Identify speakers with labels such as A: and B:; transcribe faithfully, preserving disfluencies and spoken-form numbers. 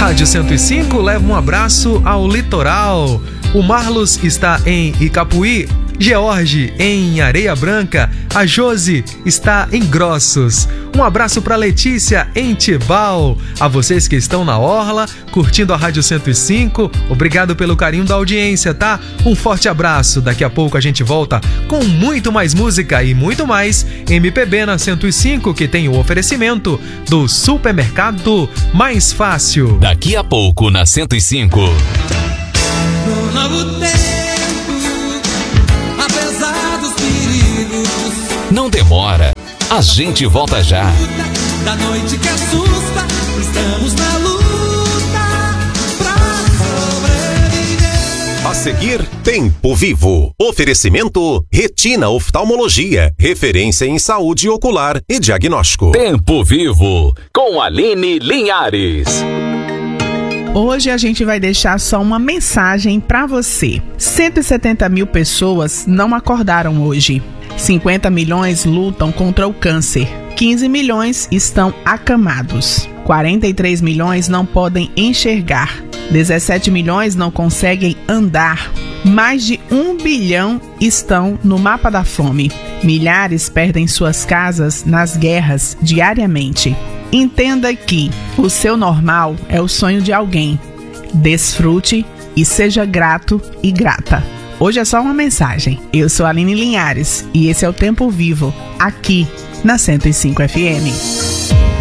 A: Rádio cento e cinco leva um abraço ao litoral. O Marlos está em Icapuí, George em Areia Branca, a Josi está em Grossos. Um abraço para Letícia em Tibau. A vocês que estão na orla, curtindo a Rádio cento e cinco, obrigado pelo carinho da audiência, tá? Um forte abraço. Daqui a pouco a gente volta com muito mais música e muito mais M P B na cento e cinco, que tem o oferecimento do Supermercado Mais Fácil.
B: Daqui a pouco na cento e cinco.
C: No novo tempo, apesar dos perigos,
B: não demora, a gente volta já.
C: Da noite que assusta, estamos na luta pra sobreviver.
D: A seguir, Tempo Vivo. Oferecimento Retina Oftalmologia, referência em saúde ocular e diagnóstico.
B: Tempo Vivo, com Aline Linhares.
E: Hoje a gente vai deixar só uma mensagem para você. cento e setenta mil pessoas não acordaram hoje. cinquenta milhões lutam contra o câncer. quinze milhões estão acamados. quarenta e três milhões não podem enxergar. dezessete milhões não conseguem andar. Mais de um bilhão estão no mapa da fome. Milhares perdem suas casas nas guerras diariamente. Entenda que o seu normal é o sonho de alguém. Desfrute e seja grato e grata. Hoje é só uma mensagem. Eu sou a Aline Linhares e esse é o Tempo Vivo, aqui na cento e cinco F M.